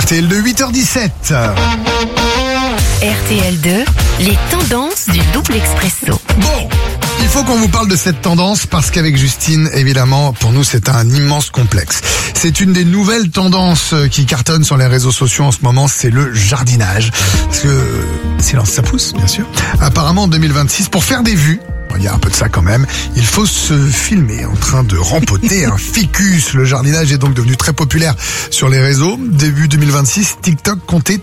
RTL 2, 8h17. RTL 2, les tendances du double expresso. Bon, il faut qu'on vous parle de cette tendance parce qu'avec Justine, évidemment, pour nous, c'est un immense complexe. C'est une des nouvelles tendances qui cartonnent sur les réseaux sociaux en ce moment, c'est le jardinage. Parce que, silence, ça pousse, bien sûr. Apparemment, en 2026, pour faire des vues, il y a un peu de ça quand même, il faut se filmer en train de rempoter un ficus. Le jardinage est donc devenu très populaire sur les réseaux. Début 2026, TikTok comptait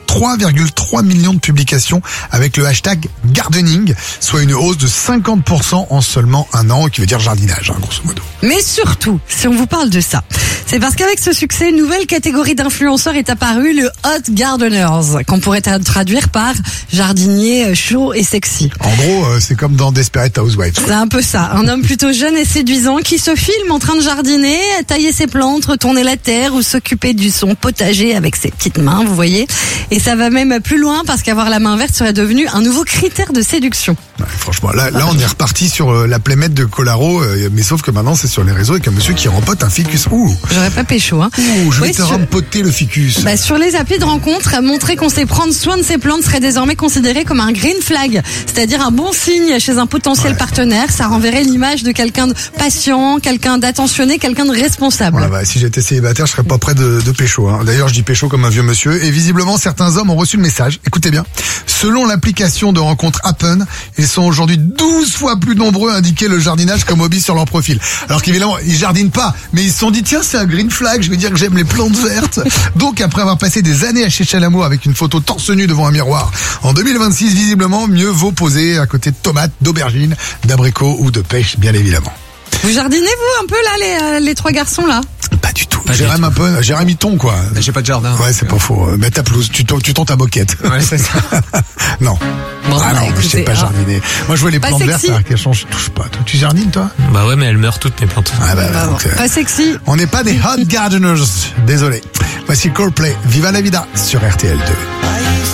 3,3 millions de publications avec le hashtag gardening, soit une hausse de 50% en seulement un an, qui veut dire jardinage, grosso modo. Mais surtout, si on vous parle de ça, c'est parce qu'avec ce succès, une nouvelle catégorie d'influenceurs est apparue, le hot gardeners, qu'on pourrait traduire par jardinier chaud et sexy. En gros, c'est comme dans Desperate Housewives. C'est un peu ça, un homme plutôt jeune et séduisant qui se filme en train de jardiner, tailler ses plantes, retourner la terre ou s'occuper de son potager avec ses petites mains, vous voyez. Et ça va même plus loin parce qu'avoir la main verte serait devenu un nouveau critère de séduction. Ouais, franchement, là on est reparti sur la plémette de Colaro, mais sauf que maintenant c'est sur les réseaux avec un monsieur qui rempote un ficus. J'aurais pas pécho, hein. Je vais te rempoter le ficus. Sur les applis de rencontre, montrer qu'on sait prendre soin de ses plantes serait désormais considéré comme un green flag, c'est-à-dire un bon signe chez un potentiel partenaire. Ça renverrait l'image de quelqu'un de patient, quelqu'un d'attentionné, quelqu'un de responsable. Ouais, si j'étais célibataire, je serais pas près de pécho. D'ailleurs, je dis pécho comme un vieux monsieur. Et visiblement, certains hommes ont reçu le message. Écoutez bien. Selon l'application de rencontre Happen, ils sont aujourd'hui 12 fois plus nombreux à indiquer le jardinage comme hobby sur leur profil. Alors qu'évidemment, ils jardinent pas, mais ils se sont dit, tiens, c'est un green flag, je vais dire que j'aime les plantes vertes. Donc, après avoir passé des années à chercher l'amour avec une photo torse nu devant un miroir, en 2026, visiblement, mieux vaut poser à côté de tomates, d'aubergines, d'abricots ou de pêche, bien évidemment. Vous jardinez, vous, un peu, là, les trois garçons, là? Pas du tout. Jérémy un peu, Jérémy ton, quoi. J'ai pas de jardin. Ouais, c'est pas faux. Mets ta pelouse, tu tends ta moquette. Ouais, c'est ça. Non. Bon, non, je sais pas jardiner. Moi, je vois les plantes vertes, ça qu'elles changent, je touche pas. Toi, tu jardines, toi? Bah ouais, mais elles meurent toutes mes plantes. Donc, pas sexy. On n'est pas des hot gardeners. Désolé. Voici Coldplay, Viva la Vida sur RTL 2.